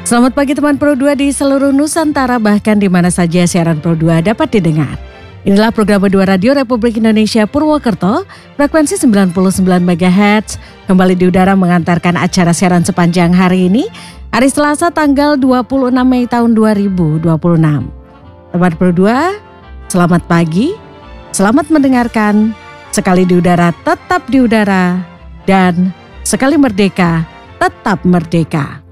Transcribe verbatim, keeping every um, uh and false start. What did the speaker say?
Selamat pagi teman Pro dua di seluruh Nusantara, bahkan di mana saja siaran Pro dua dapat didengar. Inilah program Pro dua Radio Republik Indonesia Purwokerto, frekuensi sembilan puluh sembilan megahertz, kembali di udara mengantarkan acara siaran sepanjang hari ini, hari Selasa tanggal dua puluh enam Mei tahun dua ribu dua puluh enam. Teman Pro dua, selamat pagi, selamat mendengarkan, sekali di udara tetap di udara, dan sekali merdeka tetap merdeka.